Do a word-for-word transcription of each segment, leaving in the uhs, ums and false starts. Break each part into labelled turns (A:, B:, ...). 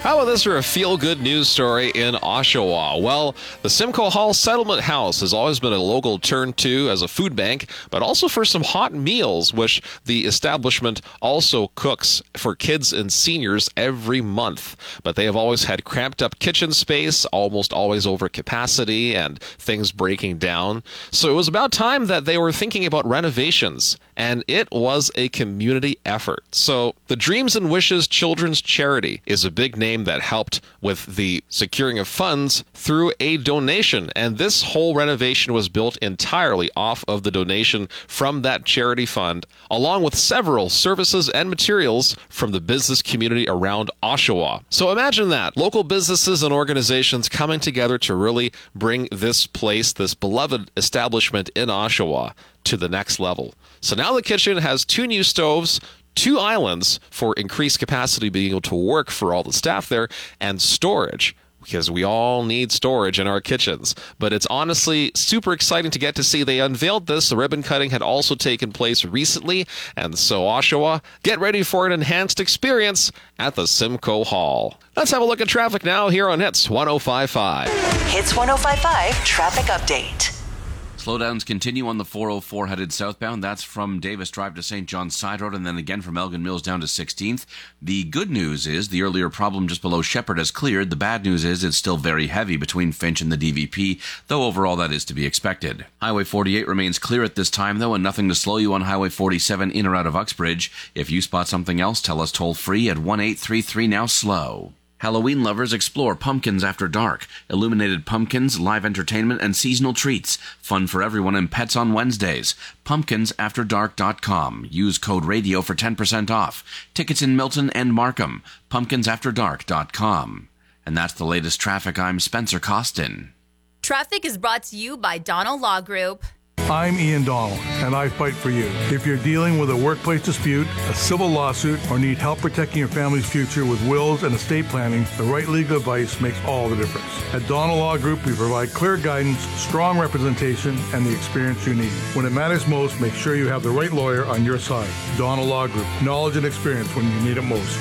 A: How about this for a feel-good news story in Oshawa? Well, the Simcoe Hall Settlement House has always been a local turn to as a food bank, but also for some hot meals, which the establishment also cooks for kids and seniors every month. But they have always had cramped-up kitchen space, almost always over capacity, and things breaking down. So it was about time that they were thinking about renovations, and it was a community effort. So the Dreams and Wishes Children's Charity is a big name that helped with the securing of funds through a donation, and this whole renovation was built entirely off of the donation from that charity fund, along with several services and materials from the business community around Oshawa. So imagine that, local businesses and organizations coming together to really bring this place, this beloved establishment in Oshawa, to the next level. So now the kitchen has two new stoves, two islands for increased capacity, being able to work for all the staff there, and storage, because we all need storage in our kitchens. But it's honestly super exciting to get to see. They unveiled this. The ribbon cutting had also taken place recently, and so Oshawa, get ready for an enhanced experience at the Simcoe Hall. Let's have a look at traffic now here on Hits one oh five point five.
B: Hits one oh five point five Traffic Update.
C: Slowdowns continue on the four oh four headed southbound. That's from Davis Drive to Saint John's Side Road, and then again from Elgin Mills down to sixteenth. The good news is the earlier problem just below Shepherd has cleared. The bad news is it's still very heavy between Finch and the D V P, though overall that is to be expected. Highway forty-eight remains clear at this time, though, and nothing to slow you on Highway forty-seven in or out of Uxbridge. If you spot something else, tell us toll free at one eight three three now slow. Halloween lovers explore Pumpkins After Dark. Illuminated pumpkins, live entertainment, and seasonal treats. Fun for everyone and pets on Wednesdays. pumpkins after dark dot com. Use code RADIO for ten percent off. Tickets in Milton and Markham. pumpkins after dark dot com. And that's the latest traffic. I'm Spencer Costin.
D: Traffic is brought to you by Donald Law Group.
E: I'm Ian Donald, and I fight for you. If you're dealing with a workplace dispute, a civil lawsuit, or need help protecting your family's future with wills and estate planning, the right legal advice makes all the difference. At Donald Law Group, we provide clear guidance, strong representation, and the experience you need. When it matters most, make sure you have the right lawyer on your side. Donald Law Group, knowledge and experience when you need it most.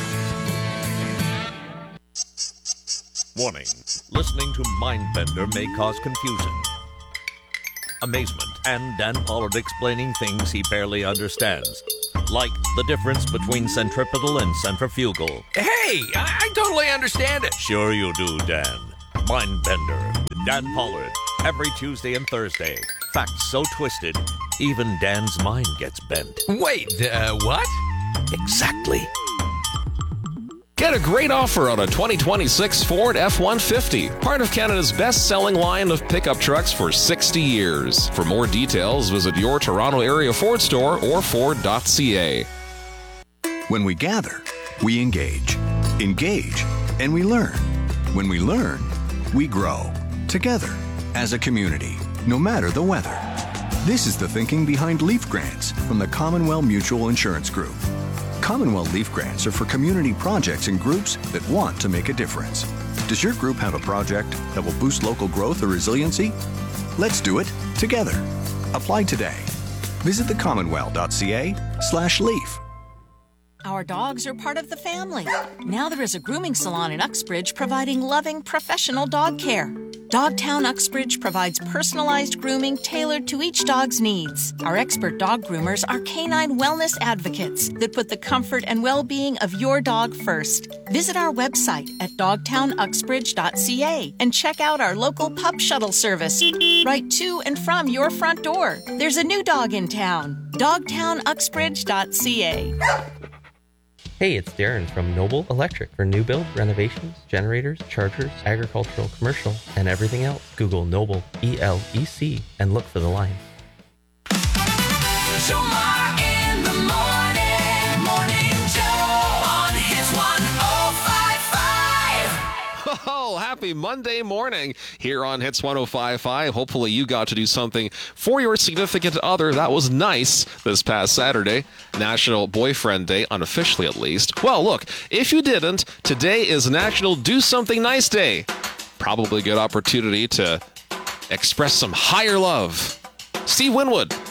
F: Warning, listening to Mindbender may cause confusion, amazement, and Dan Pollard explaining things he barely understands, like the difference between centripetal and centrifugal.
G: Hey, I, I totally understand it.
F: Sure you do, Dan. Mindbender with Dan Pollard, every Tuesday and Thursday. Facts so twisted, even Dan's mind gets bent.
G: Wait, uh, what?
F: Exactly.
A: Get a great offer on a twenty twenty-six Ford F one fifty, part of Canada's best-selling line of pickup trucks for sixty years. For more details, visit your Toronto area Ford store or ford dot c a.
H: When we gather, we engage. Engage, and we learn. When we learn, we grow. Together, as a community, no matter the weather. This is the thinking behind Leaf Grants from the Commonwealth Mutual Insurance Group. Commonwealth Leaf Grants are for community projects and groups that want to make a difference. Does your group have a project that will boost local growth or resiliency? Let's do it together. Apply today. Visit the commonwealth dot c a slash leaf.
I: Our dogs are part of the family. Now there is a grooming salon in Uxbridge providing loving, professional dog care. Dogtown Uxbridge provides personalized grooming tailored to each dog's needs. Our expert dog groomers are canine wellness advocates that put the comfort and well-being of your dog first. Visit our website at dogtown uxbridge dot c a and check out our local pup shuttle service right to and from your front door. There's a new dog in town. dogtown uxbridge dot c a.
J: Hey, it's Darren from Noble Electric for new build, renovations, generators, chargers, agricultural, commercial, and everything else. Google Noble, E L E C, and look for the line.
G: Zumar in the morning, morning Joe on Hits one oh five point five.
A: Oh, happy Monday morning here on Hits one oh five point five. Hopefully you got to do something for your significant other. That was nice this past Saturday, National Boyfriend Day, unofficially at least. Well, look, if you didn't, today is National Do Something Nice Day. Probably a good opportunity to express some higher love. Steve Winwood